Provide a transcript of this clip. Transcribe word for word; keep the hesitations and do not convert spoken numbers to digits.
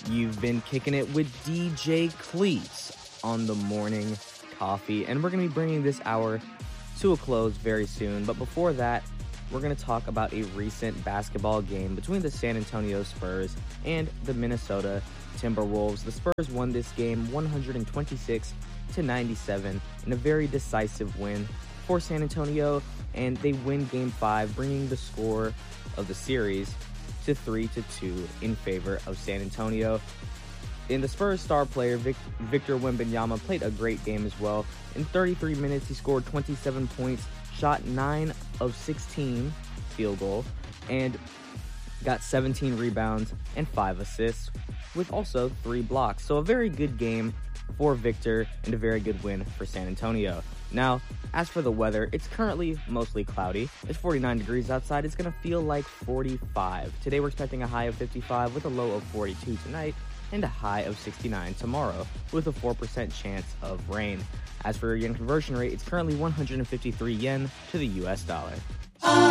You've been kicking it with D J Cleats on the Morning Coffee, and we're going to be bringing this hour to a close very soon. But before that, we're going to talk about a recent basketball game between the San Antonio Spurs and the Minnesota Timberwolves. The Spurs won this game one twenty-six to ninety-seven in a very decisive win for San Antonio, and they win Game five, bringing the score of the series to three to two in favor of San Antonio. In the Spurs star player, Vic- Victor Wembanyama played a great game as well. In thirty-three minutes, he scored twenty-seven points, shot nine of sixteen field goal, and got seventeen rebounds and five assists, with also three blocks. So a very good game for Victor and a very good win for San Antonio. Now, as for the weather, it's currently mostly cloudy. It's forty-nine degrees outside. It's going to feel like forty-five. Today we're expecting a high of fifty-five with a low of forty-two tonight and a high of sixty-nine tomorrow with a four percent chance of rain. As for your yen conversion rate, it's currently one hundred fifty-three yen to the U S dollar.